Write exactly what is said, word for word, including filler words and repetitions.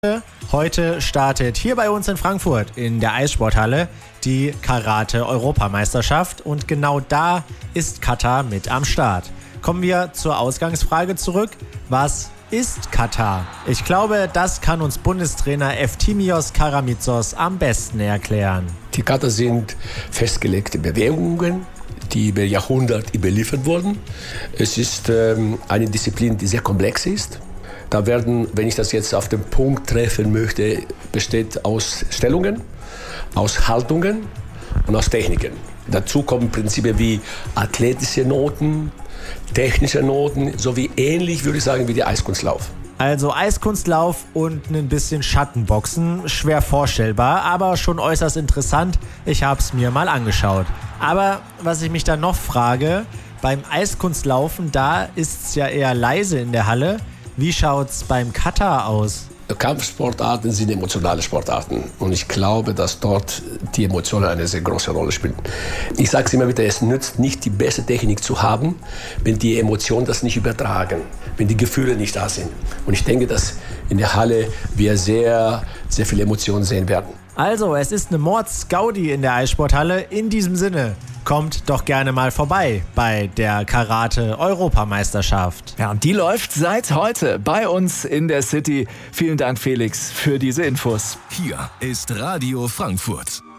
Heute startet hier bei uns in Frankfurt in der Eissporthalle die Karate-Europameisterschaft und genau da ist Katar mit am Start. Kommen wir zur Ausgangsfrage zurück. Was ist Katar? Ich glaube, das kann uns Bundestrainer Efthymios Karamitsos am besten erklären. Die Kata sind festgelegte Bewegungen, die über Jahrhunderte überliefert wurden. Es ist ähm, eine Disziplin, die sehr komplex ist. Da werden, wenn ich das jetzt auf den Punkt treffen möchte, besteht aus Stellungen, aus Haltungen und aus Techniken. Dazu kommen Prinzipien wie athletische Noten, technische Noten, sowie ähnlich, würde ich sagen, wie der Eiskunstlauf. Also Eiskunstlauf und ein bisschen Schattenboxen, schwer vorstellbar, aber schon äußerst interessant. Ich habe es mir mal angeschaut. Aber was ich mich dann noch frage, beim Eiskunstlaufen, da ist es ja eher leise in der Halle. Wie schaut's beim Kata aus? Kampfsportarten sind emotionale Sportarten und ich glaube, dass dort die Emotionen eine sehr große Rolle spielen. Ich sage es immer wieder, es nützt nicht, die beste Technik zu haben, wenn die Emotionen das nicht übertragen, wenn die Gefühle nicht da sind. Und ich denke, dass in der Halle wir sehr, sehr viele Emotionen sehen werden. Also, es ist eine Mordsgaudi in der Eissporthalle. In diesem Sinne, kommt doch gerne mal vorbei bei der Karate-Europameisterschaft. Ja, und die läuft seit heute bei uns in der City. Vielen Dank, Felix, für diese Infos. Hier ist Radio Frankfurt.